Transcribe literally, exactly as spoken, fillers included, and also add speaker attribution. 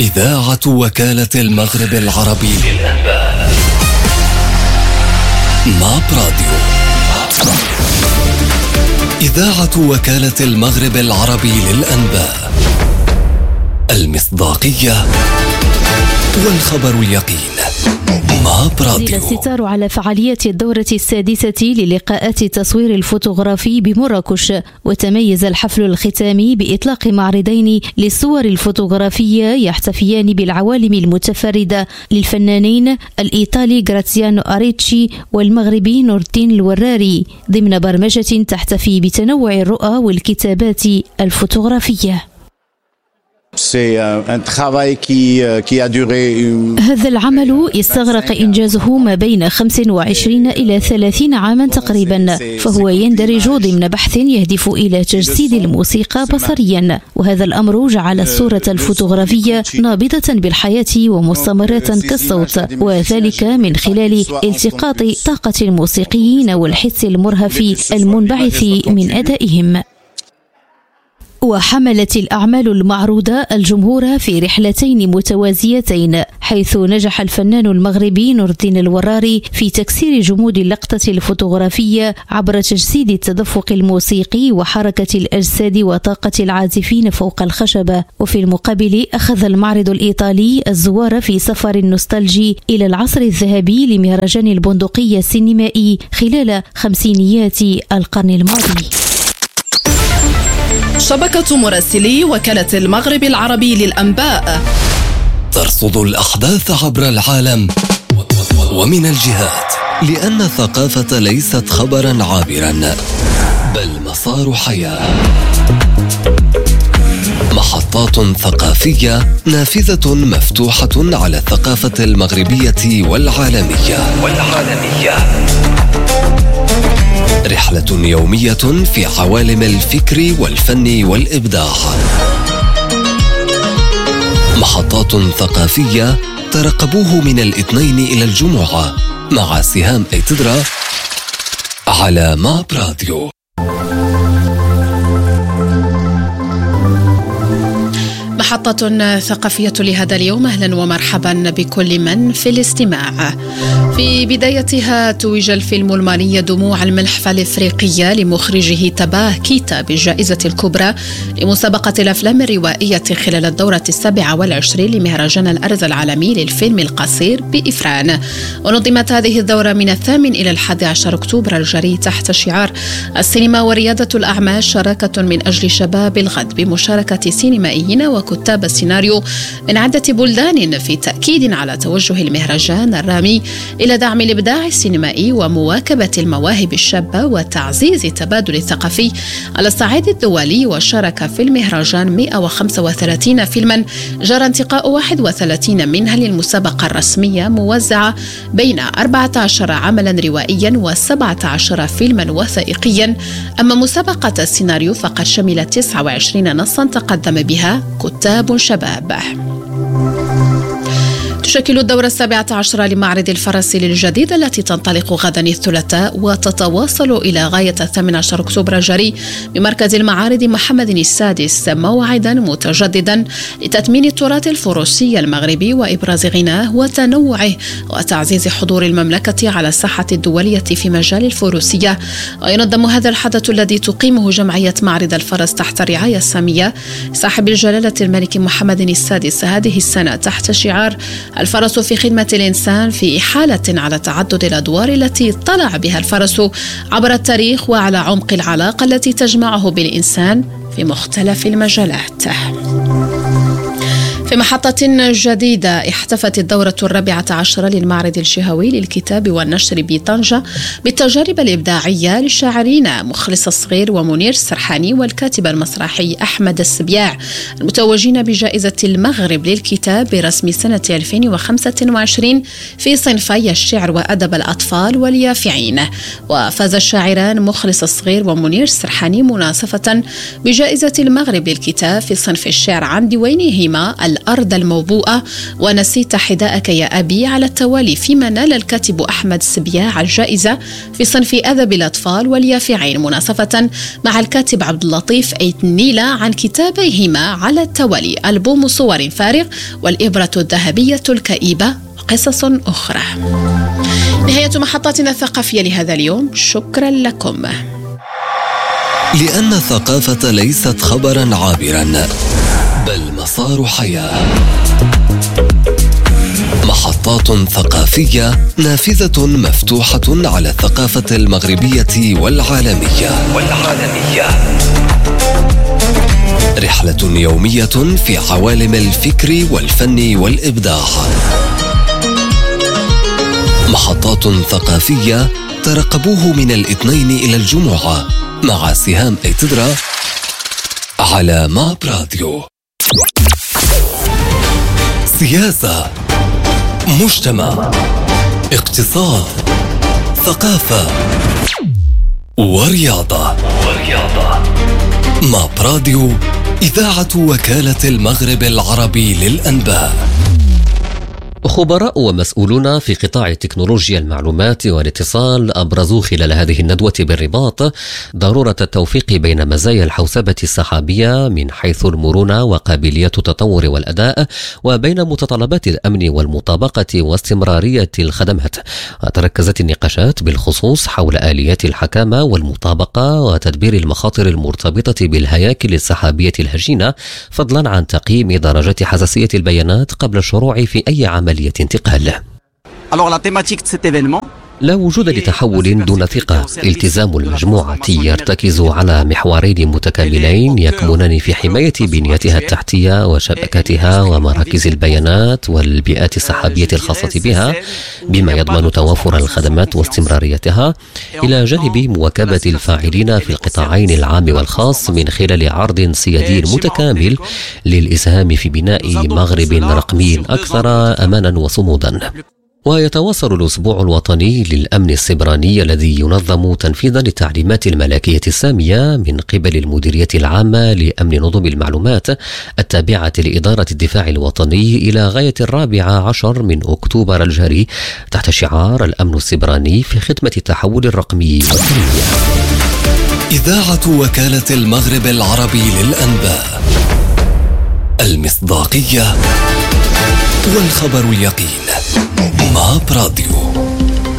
Speaker 1: إذاعة وكالة المغرب العربي للأنباء. ماب راديو. إذاعة وكالة المغرب العربي للأنباء. المصداقية والخبر اليقين.
Speaker 2: زيد الستار على فعالية الدورة السادسة للقاءات التصوير الفوتوغرافي بمراكش، وتميز الحفل الختامي بإطلاق معرضين للصور الفوتوغرافية يحتفيان بالعوالم المتفردة للفنانين الإيطالي غراتزيانو أريتشي والمغربي نور الدين الوراري، ضمن برمجة تحتفي بتنوع الرؤى والكتابات الفوتوغرافية. هذا العمل استغرق إنجازه ما بين خمس وعشرين إلى ثلاثين عاما تقريبا، فهو يندرج ضمن بحث يهدف إلى تجسيد الموسيقى بصريا، وهذا الأمر جعل الصورة الفوتوغرافية نابضة بالحياة ومستمرة كالصوت، وذلك من خلال التقاط طاقة الموسيقيين والحس المرهف المنبعث من أدائهم. وحملت الأعمال المعروضة الجمهور في رحلتين متوازيتين، حيث نجح الفنان المغربي نور الدين الوراري في تكسير جمود اللقطة الفوتوغرافية عبر تجسيد التدفق الموسيقي وحركة الأجساد وطاقة العازفين فوق الخشبة، وفي المقابل أخذ المعرض الإيطالي الزوار في سفر نوستالجي إلى العصر الذهبي لمهرجان البندقية السينمائي خلال خمسينيات القرن الماضي.
Speaker 3: شبكة مراسلي وكالة المغرب العربي للأنباء
Speaker 1: ترصد الأحداث عبر العالم ومن الجهات، لأن الثقافة ليست خبرا عابرا بل مسار حياة. محطات ثقافية نافذة مفتوحة على الثقافة المغربية والعالمية والعالمية رحلة يومية في عوالم الفكر والفن والإبداع. محطات ثقافية ترقبوه من الاثنين إلى الجمعة مع سهام ايتدرا على ماب راديو.
Speaker 3: محطة ثقافية لهذا اليوم. أهلا ومرحبا بكل من في الاستماع. في بدايتها توج الفيلم المالي دموع الملحفة الإفريقية لمخرجه تباه كيتا بالجائزة الكبرى لمسابقة الأفلام الروائية خلال الدورة السابعة والعشرين لمهرجان الأرز العالمي للفيلم القصير بإفران. ونظمت هذه الدورة من الثامن إلى الحادي عشر أكتوبر الجاري تحت شعار السينما وريادة الأعمال، شراكة من أجل شباب الغد، بمشاركة سينمائيين وكتاب السيناريو من عدة بلدان، في تأكيد على توجه المهرجان الرامي إلى دعم الإبداع السينمائي ومواكبة المواهب الشابة وتعزيز التبادل الثقافي على الصعيد الدولي. وشارك في المهرجان مئة وخمسة وثلاثين فيلما، جرى انتقاء واحد وثلاثين منها للمسابقة الرسمية، موزعة بين أربعة عشر عملا روائيا وسبعة عشر فيلما وثائقيا. أما مسابقة السيناريو فقد شملت تسعة وعشرين نصا تقدم بها كتاب شباب. تشكل الدورة السابعة عشرة لمعرض الفرس للجديد التي تنطلق غدا الثلاثاء وتتواصل إلى غاية الثامن عشر أكتوبر الجاري بمركز المعارض محمد السادس، موعدا متجددا لتثمين التراث الفروسي المغربي وإبراز غناه وتنوعه وتعزيز حضور المملكة على الساحة الدولية في مجال الفروسية. وينظم هذا الحدث الذي تقيمه جمعية معرض الفرس تحت الرعاية السامية صاحب الجلالة الملك محمد السادس هذه السنة تحت شعار الفرس في خدمة الإنسان، في إحالة على تعدد الأدوار التي طلع بها الفرس عبر التاريخ وعلى عمق العلاقة التي تجمعه بالإنسان في مختلف المجالات. في محطة جديدة، احتفت الدورة الرابعة عشرة للمعرض الشهوي للكتاب والنشر بطنجة بالتجارب الإبداعية للشاعرين مخلص الصغير ومنير السرحاني والكاتب المسرحي أحمد السبياع، المتوجين بجائزة المغرب للكتاب برسم سنة ألفين وخمسة وعشرين في صنفي الشعر وأدب الأطفال واليافعين. وفاز الشاعران مخلص الصغير ومنير السرحاني مناصفة بجائزة المغرب للكتاب في صنف الشعر عن ديوانهما الأرض الموبوءة ونسيت حذاءك يا أبي على التوالي، فيما نال الكاتب أحمد سبياع الجائزة في صنف أدب الأطفال واليافعين، مناصفة مع الكاتب عبد اللطيف أيت نيلة عن كتابيهما على التوالي ألبوم صور فارغ والإبرة الذهبية الكئيبة وقصص أخرى. نهاية محطاتنا الثقافية لهذا اليوم، شكرا لكم.
Speaker 1: لأن الثقافة ليست خبرا عابرا بل مسار حياة. محطات ثقافية نافذة مفتوحة على الثقافة المغربية والعالمية والعالمية رحلة يومية في عوالم الفكر والفن والإبداع. محطات ثقافية ترقبوه من الاثنين إلى الجمعة مع سهام ايتدرا على ماب راديو. سياسة، مجتمع، اقتصاد، ثقافة ورياضة. ورياضة. ماب راديو، إذاعة وكالة المغرب العربي للأنباء.
Speaker 4: خبراء ومسؤولون في قطاع تكنولوجيا المعلومات والاتصال أبرزوا خلال هذه الندوة بالرباط ضرورة التوفيق بين مزايا الحوسبة السحابية من حيث المرونة وقابلية التطور والأداء، وبين متطلبات الأمن والمطابقة واستمرارية الخدمات. وتركزت النقاشات بالخصوص حول آليات الحكامة والمطابقة وتدبير المخاطر المرتبطة بالهياكل السحابية الهشينة، فضلا عن تقييم درجة حساسية البيانات قبل الشروع في أي عملية انتقال. لا وجود لتحول دون ثقة. التزام المجموعة يرتكز على محورين متكاملين يكمنان في حماية بنيتها التحتية وشبكاتها ومراكز البيانات والبيئات السحابية الخاصة بها، بما يضمن توافر الخدمات واستمراريتها، إلى جانب مواكبة الفاعلين في القطاعين العام والخاص من خلال عرض سيادي متكامل للإسهام في بناء مغرب رقمي أكثر أمانا وصمودا. ويتواصل الأسبوع الوطني للأمن السبراني الذي ينظم تنفيذا للتعليمات الملكية السامية من قبل المديرية العامة لأمن نظم المعلومات التابعة لإدارة الدفاع الوطني إلى غاية الرابع عشر من أكتوبر الجاري، تحت شعار الأمن السبراني في خدمة التحول الرقمي والسريع.
Speaker 1: إذاعة وكالة المغرب العربي للأنباء، المصداقية والخبر اليقين. ماب راديو.